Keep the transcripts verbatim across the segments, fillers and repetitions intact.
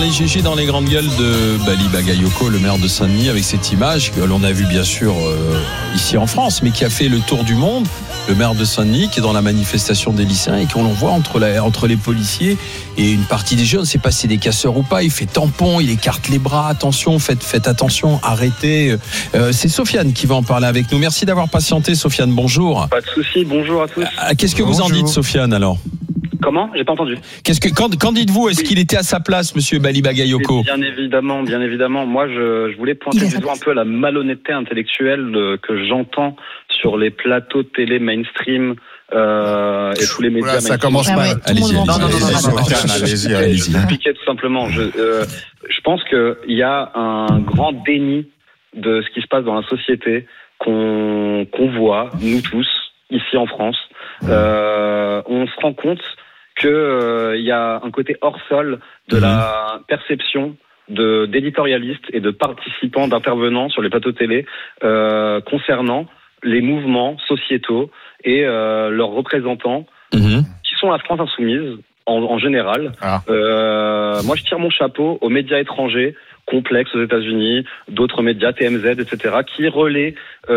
Les G G dans les grandes gueules de Bali Bagayoko, le maire de Saint-Denis, avec cette image que l'on a vue bien sûr euh, ici en France, mais qui a fait le tour du monde. Le maire de Saint-Denis qui est dans la manifestation des lycéens et qu'on voit entre, la, entre les policiers et une partie des jeunes. On ne sait pas si c'est des casseurs ou pas. Il fait tampon, il écarte les bras. Attention, faites, faites attention, arrêtez. Euh, c'est Sofiane qui va en parler avec nous. Merci d'avoir patienté, Sofiane. Bonjour. Pas de souci. Bonjour à tous. Euh, qu'est-ce que bonjour. vous en dites, Sofiane, alors ? Comment ? J'ai pas entendu. Qu'est-ce que, quand, quand dites-vous, est-ce oui. qu'il était à sa place, monsieur Bali Bagayoko ? Bien évidemment, bien évidemment. Moi, je, je voulais pointer du doigt un peu la malhonnêteté intellectuelle de, que j'entends sur les plateaux de télé mainstream euh, et tous les médias. Voilà, ça commence ah, mal. ouais, allez-y, non, non, non, non, non, non, allez-y, allez-y. Je vais expliquer tout simplement. Je, euh, je pense qu'il y a un grand déni de ce qui se passe dans la société qu'on, qu'on voit, nous tous, ici en France. Euh, on se rend compte qu'il euh, y a un côté hors sol de mmh. la perception de, d'éditorialistes et de participants, d'intervenants sur les plateaux télé euh, concernant les mouvements sociétaux et euh, leurs représentants mmh. qui sont la France insoumise en, en général. Ah. Euh, moi, je tire mon chapeau aux médias étrangers, Complexe aux États-Unis, d'autres médias, T M Z, et cetera, qui relaient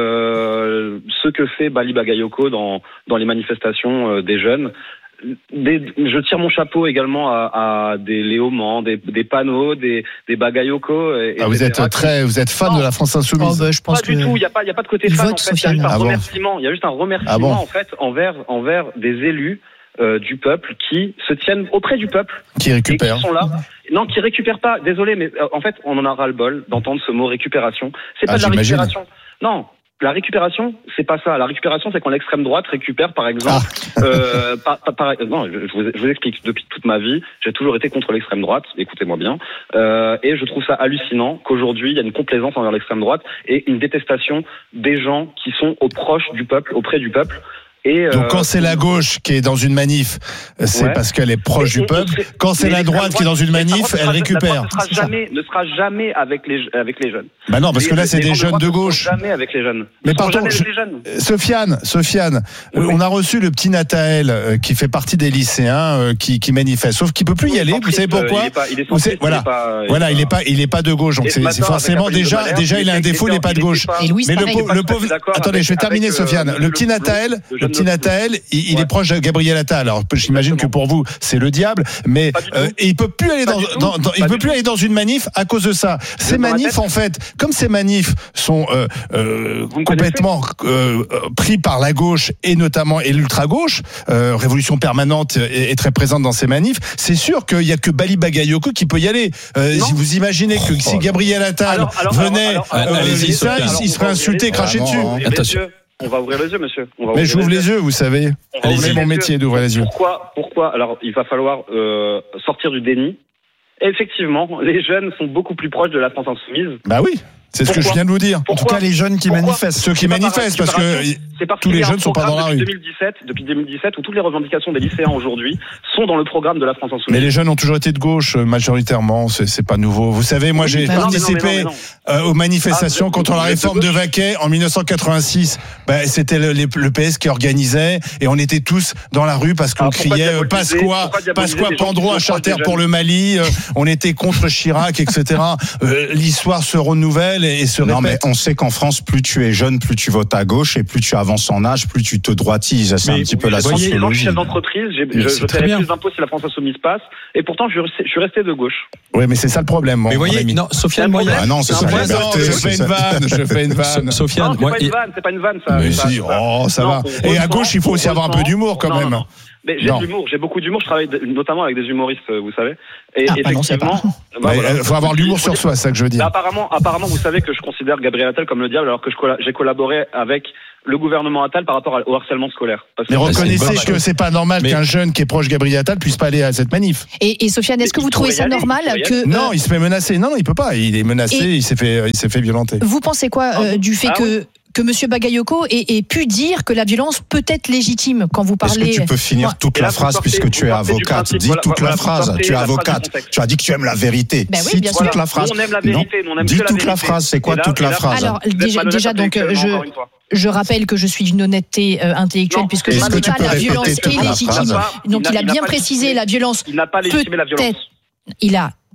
euh, ce que fait Bali Bagayoko dans, dans les manifestations euh, des jeunes. Des, je tire mon chapeau également à, à des Léaumans, des, des Panot, des, des Bagayoko. Et, ah, vous êtes très, vous êtes fan non. de la France insoumise. Oh, bah, je pense pas que du tout. Il n'y a pas, il y a pas de côté fan. En fait. Il y a juste un ah remerciement. Bon. Il y a juste un remerciement ah bon. en fait envers envers des élus euh, du peuple qui se tiennent auprès du peuple. Qui récupèrent. Et qui sont là. Non, qui récupèrent pas. Désolé, mais euh, en fait, on en a ras le bol d'entendre ce mot récupération. C'est pas ah, de la j'imagine. récupération. Non. La récupération, c'est pas ça. La récupération, c'est quand l'extrême droite récupère, par exemple, ah. euh, par, par, par, non, je, je, vous, je vous explique. Depuis toute ma vie, j'ai toujours été contre l'extrême droite. Écoutez-moi bien. Euh, et je trouve ça hallucinant qu'aujourd'hui, il y a une complaisance envers l'extrême droite et une détestation des gens qui sont aux proches du peuple, auprès du peuple. Et Donc euh, quand c'est la gauche qui est dans une manif, c'est ouais. parce qu'elle est proche et, du peuple. Et, et, quand c'est la droite qui est dans une manif, elle récupère. Ne sera jamais, ne sera jamais avec les avec les jeunes. Bah non, parce les, que là c'est des jeunes de gauche. Jamais avec les jeunes. Mais pardon, je... Sofiane, Sofiane, oui. on a reçu le petit Nathaël euh, qui fait partie des lycéens euh, qui qui manifeste, sauf qu'il peut plus y aller. Vous savez pourquoi ? Il est pas, il est centriste, Voilà, il est pas, il voilà, est il est pas, il est pas de gauche. Donc c'est, c'est forcément déjà, déjà il a un défaut, il est pas de gauche. Mais le pauvre, attendez, je vais terminer, Sofiane. Le petit Nathaël, le petit Nathaël. Il ouais. est proche de Gabriel Attal. Alors j'imagine Exactement. que pour vous c'est le diable, mais euh, il peut plus aller dans, dans, dans il peut plus aller dans une manif à cause de ça. Ces manifs en fait, comme ces manifs sont euh, euh, complètement euh, pris par la gauche et notamment et l'ultra gauche, euh, Révolution permanente est, est très présente dans ces manifs. C'est sûr qu'il y a que Bali Bagayoko qui peut y aller. Euh, si vous imaginez que oh, si Gabriel Attal alors, alors, venait, alors, alors, alors, euh, allez-y, ça, alors, il, il serait insulté, craché dessus. Attention. On va ouvrir les yeux, monsieur. On va Mais j'ouvre les yeux, vous savez. C'est mon métier d'ouvrir les yeux. Pourquoi, pourquoi Alors, il va falloir euh, sortir du déni. Et effectivement, les jeunes sont beaucoup plus proches de la France insoumise. Bah oui. C'est ce Pourquoi que je viens de vous dire. Pourquoi en tout cas, les jeunes qui Pourquoi manifestent. Ceux qui manifestent, parce que tous les jeunes ne sont pas dans la rue. Depuis deux mille dix-sept, depuis deux mille dix-sept, où toutes les revendications des lycéens aujourd'hui sont dans le programme de la France insoumise. Mais les jeunes ont toujours été de gauche, majoritairement. C'est, c'est pas nouveau. Vous savez, moi, j'ai non, participé non, non, euh, aux manifestations ah, contre la réforme de Vaquet en dix-neuf cent quatre-vingt-six. Ben, c'était le, le P S qui organisait et on était tous dans la rue parce qu'on ah, criait Pasqua, Pasqua Pandro à Charter pour le Mali. On était contre Chirac, et cetera. L'histoire se renouvelle et se répète. Non, mais on sait qu'en France, plus tu es jeune, plus tu votes à gauche, et plus tu avances en âge, plus tu te droitises. C'est mais, un petit peu la sociologie. Moi, je suis chef d'entreprise, j'ai, je, je paierai plus d'impôts si la France insoumise passe, et pourtant, je, je suis resté de gauche. Oui, mais c'est ça le problème. Mais vous voyez, non, Sofiane, moi, ah non, c'est ça. Je fais une vanne, je fais une vanne. Sofiane, c'est pas une vanne, c'est pas une vanne, ça. Mais si, oh, ça va. Et à gauche, il faut aussi avoir un peu d'humour, quand même. Mais j'ai de l'humour, j'ai beaucoup d'humour, je travaille notamment avec des humoristes, vous savez. Et ah, effectivement, il bah, voilà. faut avoir l'humour sur soi, c'est ça que je veux dire. Bah, apparemment, apparemment, vous savez que je considère Gabriel Attal comme le diable, alors que je, j'ai collaboré avec le gouvernement Attal par rapport au harcèlement scolaire. Parce mais que reconnaissez c'est que c'est pas normal mais... qu'un jeune qui est proche Gabriel Attal puisse pas aller à cette manif. Et, et Sofiane, est-ce que vous trouvez ça aller, normal que non, euh... il se fait menacer. Non, il peut pas. Il est menacé. Et il s'est fait, il s'est fait violenter. Vous pensez quoi euh, ah, du fait ah, que oui. que M. Bagayoko ait, ait pu dire que la violence peut être légitime quand vous parlez. Est-ce que tu peux finir toute la phrase partez, puisque tu es avocate? Dis voilà, toute voilà, la phrase. Tu es avocate. Tu as dit que tu aimes la vérité. Ben oui, Cite bien toute sûr. la phrase. On aime la vérité, non. on aime Dis toute la, la phrase. C'est quoi là, toute la phrase? Alors déjà, déjà donc je. Je rappelle que je suis d'une honnêteté euh, intellectuelle non, puisque je ne dis pas la violence est légitime. Donc il a bien précisé la violence. Il n'a pas légitimé la violence. Il a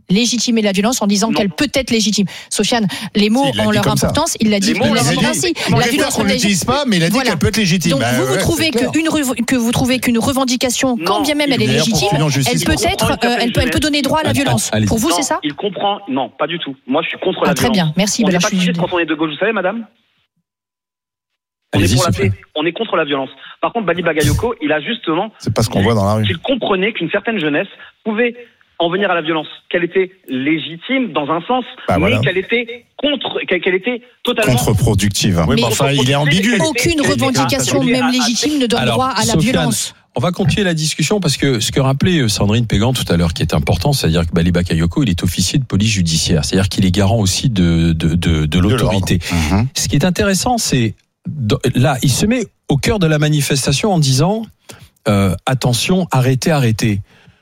légitimer la violence en disant non. qu'elle peut être légitime. Sofiane, les mots ont leur importance, il l'a dit, ont leur importance. La violence ne l'utilise pas, mais il a dit voilà. qu'elle peut être légitime. Donc bah, vous, vous, ouais, trouvez qu'une, que vous trouvez qu'une revendication, non, quand bien même elle est légitime, elle peut être, euh, elle, peut, elle peut donner droit à la violence. Allez. Pour vous, non, c'est ça? Il comprend, non, pas du tout. Moi, je suis contre ah, la très violence. Très bien, merci. On n'est pas suis... quand on est de gauche, vous savez, madame on est, pour la paix. On est contre la violence. Par contre, Bali Bagayoko, il a justement... C'est pas ce qu'on voit dans la rue. Il comprenait qu'une certaine jeunesse pouvait en venir à la violence, qu'elle était légitime dans un sens, bah, mais voilà. qu'elle était contre, qu'elle était totalement contre-productive. Oui, mais enfin, il est ambigu. Aucune revendication, même légitime, ne donne Alors, droit à la Sofiane, violence. On va continuer la discussion parce que ce que rappelait Sandrine Pégan tout à l'heure, qui est important, c'est-à-dire que Bali Bagayoko, il est officier de police judiciaire, c'est-à-dire qu'il est garant aussi de de de, de l'autorité. De mmh. Ce qui est intéressant, c'est là, il se met au cœur de la manifestation en disant euh, attention, arrêtez, arrêtez.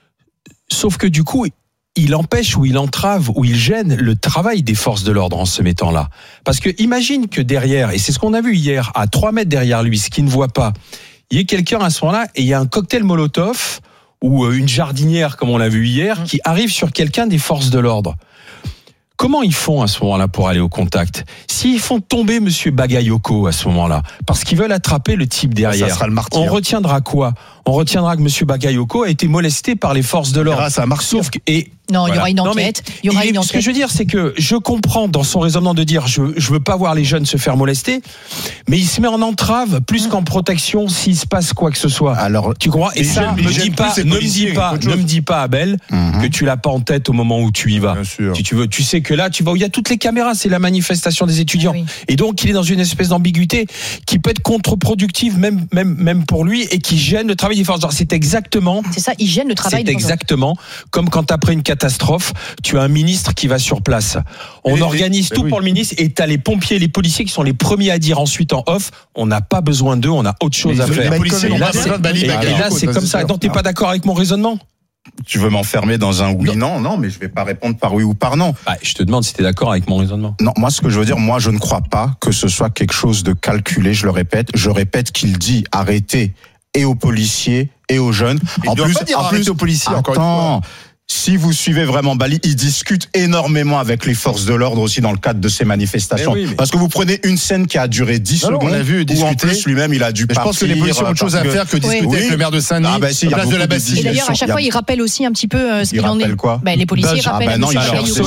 Sauf que du coup, il empêche ou il entrave ou il gêne le travail des forces de l'ordre en se mettant là. Parce que imagine que derrière, et c'est ce qu'on a vu hier, à trois mètres derrière lui, ce qu'il ne voit pas, il y ait quelqu'un à ce moment-là et il y a un cocktail Molotov ou une jardinière, comme on l'a vu hier, qui arrive sur quelqu'un des forces de l'ordre. Comment ils font à ce moment-là pour aller au contact? S'ils font tomber Monsieur Bagayoko à ce moment-là, parce qu'ils veulent attraper le type derrière, ça sera le martyr. On retiendra quoi? On retiendra que Monsieur Bagayoko a été molesté par les forces de l'ordre. Grâce à Marc. Sauf que, et non, il y aura une enquête. Non, il y aura il, une enquête. Ce que je veux dire, c'est que je comprends dans son raisonnement de dire je je veux pas voir les jeunes se faire molester, mais il se met en entrave plus mmh. qu'en protection s'il se passe quoi que ce soit. Alors, tu comprends? Et ça, me dis pas, ne me dis pas, ne me dis pas, Abel, mmh. que tu l'as pas en tête au moment où tu y vas. Si tu veux, tu sais que là, tu vas où il y a toutes les caméras, c'est la manifestation des étudiants. Oui. Et donc, il est dans une espèce d'ambiguïté qui peut être contre-productive, même même même pour lui, et qui gêne le travail des forces. C'est exactement. C'est ça, il gêne le travail. C'est exactement comme quand après une catastrophe, tu as un ministre qui va sur place. On et organise les, tout oui. pour le ministre et tu as les pompiers et les policiers qui sont les premiers à dire ensuite en off, on n'a pas besoin d'eux, on a autre chose mais à faire. Les policiers et là, c'est, Bali, et, et là, c'est comme ça. Donc, t'es pas d'accord avec mon raisonnement? Tu veux m'enfermer dans un oui, non, non, mais je vais pas répondre par oui ou par non. Bah, je te demande si t'es d'accord avec mon raisonnement. Non, moi, ce que je veux dire, moi, je ne crois pas que ce soit quelque chose de calculé, je le répète. Je répète qu'il dit arrêtez et aux policiers et aux jeunes. Il en plus, pas dire en plus plus, aux policiers, attends, encore une fois. Si vous suivez vraiment Bali, il discute énormément avec les forces de l'ordre aussi dans le cadre de ces manifestations. Mais oui, mais... Parce que vous prenez une scène qui a duré dix non, secondes, non, on a vu discuter, où en plus lui-même il a dû mais partir. Je pense que les policiers ont autre chose à faire que discuter oui. avec le maire de Saint-Denis, ah bah si, place de la Bastille. Et d'ailleurs, à chaque fois, il rappelle aussi un petit peu euh, ce qu'il en est. Quoi bah, les policiers ah rappellent bah non,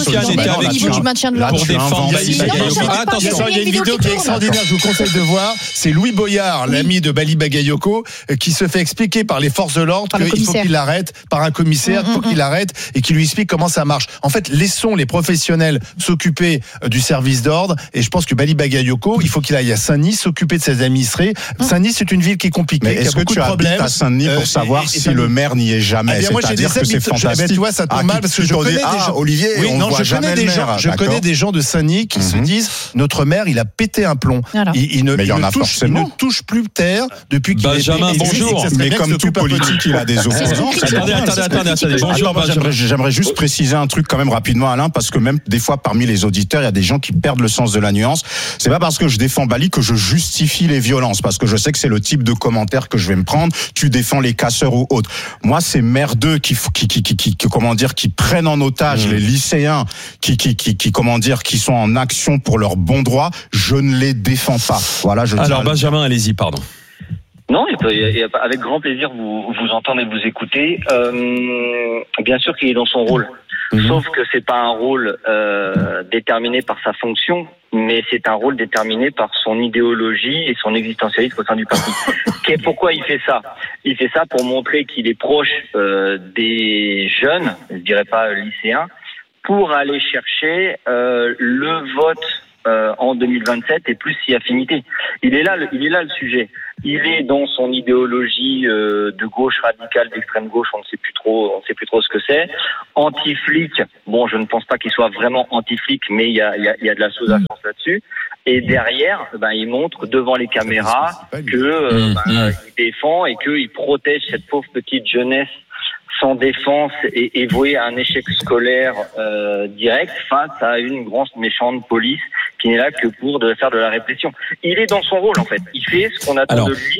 au niveau du maintien de l'ordre. Pour défendre. Attention, il y a une vidéo qui est extraordinaire, je vous conseille de voir. C'est Louis Boyard, l'ami de Bali Bagayoko, qui se fait expliquer par les forces de l'ordre qu'il faut qu'il l'arrête, par un commissaire, faut qu'il l'arrête et qui lui explique comment ça marche. En fait, laissons les professionnels s'occuper du service d'ordre et je pense que Bali Bagayoko, il faut qu'il aille à Saint-Denis s'occuper de ses administrés. Saint-Denis, c'est une ville qui est compliquée. Mais est-ce que tu habites à Saint-Denis pour savoir si le maire n'y est jamais? C'est-à-dire que c'est fantastique. Tu vois, ça tombe mal parce que je connais des gens. Olivier, on ne voit jamais le maire. Je connais des gens de Saint-Denis qui se disent notre maire, il a pété un plomb. Il ne touche plus terre depuis qu'il est. Benjamin, bonjour. Mais comme tout politique, il a des opposants. Attendez, attendez, attendez. Bonjour, Benjamin. J'aimerais juste préciser un truc quand même rapidement, Alain, parce que même des fois parmi les auditeurs, il y a des gens qui perdent le sens de la nuance. C'est pas parce que je défends Bali que je justifie les violences, parce que je sais que c'est le type de commentaire que je vais me prendre. Tu défends les casseurs ou autres. Moi, c'est merdeux qui, qui, qui, qui, qui, comment dire, qui prennent en otage mmh. les lycéens, qui, qui, qui, qui, comment dire, qui sont en action pour leurs bons droits. Je ne les défends pas. Voilà. Je Alors, Benjamin, allez-y, pardon. Non, avec grand plaisir vous vous entendre et vous écouter. Euh, bien sûr qu'il est dans son rôle, mmh. sauf que c'est pas un rôle euh, déterminé par sa fonction, mais c'est un rôle déterminé par son idéologie et son existentialisme au sein du parti. Pourquoi il fait ça? Il fait ça pour montrer qu'il est proche euh, des jeunes, je dirais pas lycéens, pour aller chercher euh, le vote euh, en deux mille vingt-sept et plus si affinité. Il est là, le, il est là le sujet. Il est dans son idéologie euh, de gauche radicale, d'extrême gauche, on ne sait plus trop, on ne sait plus trop ce que c'est. Anti-flic, bon, je ne pense pas qu'il soit vraiment anti-flic, mais il y a, il y a, il y a de la sous-jacence là-dessus. Et derrière, ben, il montre devant les caméras que euh, ben, il défend et qu'il protège cette pauvre petite jeunesse sans défense et, et vouée à un échec scolaire euh, direct face à une grande méchante police qui n'est là que pour de faire de la répression. Il est dans son rôle en fait. Il fait ce qu'on attend Alors, de lui.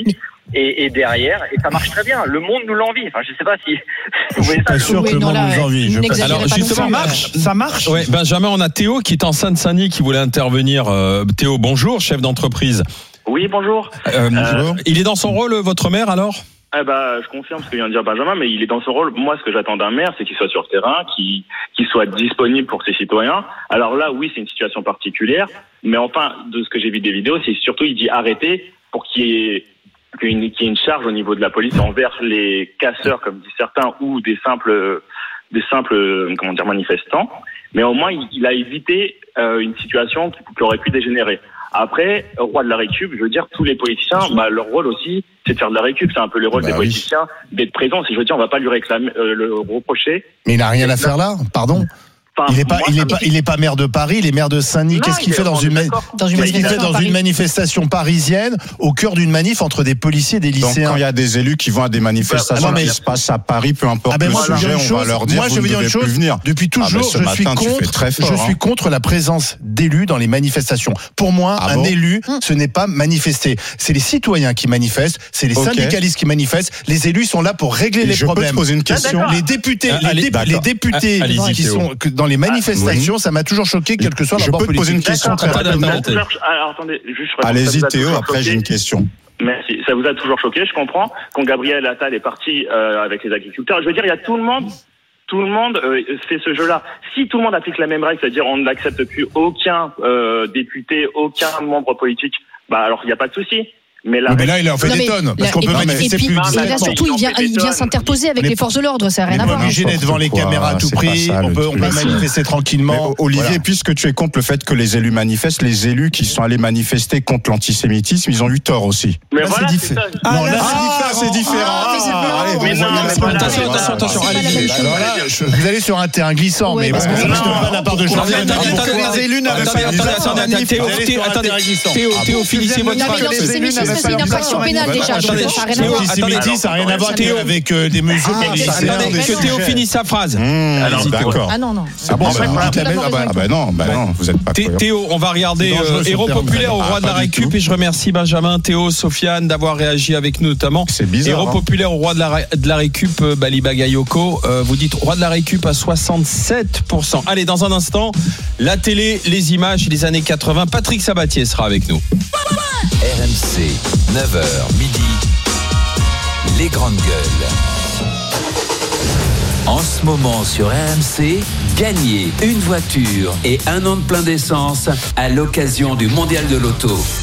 Et, et derrière, et ça marche très bien. Le monde nous l'envie. Enfin, je sais pas si vous voyez ça. Pas sûr que le monde nous envie. Je Alors justement, ça marche, ça marche. Ouais, Benjamin, on a Théo qui est en Seine-Saint-Denis qui voulait intervenir. Euh, Théo, bonjour, chef d'entreprise. Oui, bonjour. Euh, bonjour. Il est dans son rôle, votre maire, alors? Eh ben, je confirme ce que vient de dire Benjamin, mais il est dans son rôle. Moi, ce que j'attends d'un maire, c'est qu'il soit sur le terrain, qu'il, qu'il soit disponible pour ses citoyens. Alors là, oui, c'est une situation particulière, mais enfin, de ce que j'ai vu des vidéos, c'est surtout, il dit arrêter pour qu'il y ait qu'il y ait une charge au niveau de la police envers les casseurs, comme disent certains, ou des simples, des simples, comment dire, manifestants. Mais au moins, il, il a évité euh, une situation qui, qui aurait pu dégénérer. Après, roi de la récup, je veux dire, tous les politiciens, bah, leur rôle aussi, c'est de faire de la récup. C'est un peu le rôle bah des oui. politiciens d'être présents. Si je veux dire, on va pas lui réclamer, euh, le reprocher. Mais il n'a rien à faire là, pardon. Enfin, il n'est pas, moi, il est pas, il est pas maire de Paris, il est maire de Saint-Denis. Qu'est-ce qu'il fait dans une, dans une, qu'est-ce qu'il fait dans une manifestation parisienne, au cœur d'une manif entre des policiers et des lycéens? Donc, quand il y a des élus qui vont à des manifestations bah, qui se passent à Paris, peu importe ah ben le moi, sujet, on chose, va leur dire, moi, je veux dire une chose, venir. Depuis toujours, ah ben, je, suis matin, contre, fort, je suis contre la présence d'élus dans les manifestations. Pour moi, ah un bon élu, ce n'est pas manifester. C'est les citoyens qui manifestent, c'est les okay. syndicalistes qui manifestent. Les élus sont là pour régler et les je problèmes. Je peux te poser une question. Les députés, les députés qui sont dans les manifestations, ça m'a toujours choqué, quel que soit leur bord politique. Je peux te poser une question très rapidement. Alors, attendez, juste, allez-y Théo, après j'ai une question. Merci. Ça vous a toujours choqué, je comprends. Quand Gabriel Attal est parti euh, avec les agriculteurs, je veux dire, il y a tout le monde, tout le monde euh, fait ce jeu-là. Si tout le monde applique la même règle, c'est-à-dire on n'accepte plus aucun euh, député, aucun membre politique, bah alors il n'y a pas de souci. Mais là, mais là, il en fait non, des tonnes. Parce qu'on peut manifester plus. Et là, surtout, il vient, il vient s'interposer avec les forces de l'ordre. Ça n'a rien à voir. On est obligé d'être devant les caméras à tout prix. On peut, on peut manifester tranquillement. Olivier, voilà. Puisque tu es contre le fait que les élus manifestent, les élus qui sont allés manifester contre l'antisémitisme, ils ont eu tort aussi. Mais là, voilà, c'est, c'est ça. Ah, non, là, ah, c'est différent. Attention, attention, attention. Alors là, vous allez sur un terrain glissant, mais parce que ça ne pas la part de Jean. Les élus n'avaient pas eu Attendez, Théo, finissez votre phrase. C'est une infraction pénale déjà. L'antisémitisme, ça n'a rien à voir avec des mesures policières. Attendez, que Théo finisse sa phrase. D'accord. Ah non, non. Ah bon, ah bah non, bah non, vous êtes pas cohérent. Théo, on va regarder Héros populaire au roi de la récup et je remercie Benjamin, Théo, Sofiane d'avoir réagi avec nous notamment. C'est bizarre. Héros populaire au roi de la, de la récup, Bali Bagayoko. Euh, vous dites roi de la récup à soixante-sept pour cent. Allez, dans un instant, la télé, les images des années quatre-vingts. Patrick Sabatier sera avec nous. R M C, neuf heures midi, les grandes gueules. En ce moment sur R M C, gagnez une voiture et un an de plein d'essence à l'occasion du Mondial de l'Auto.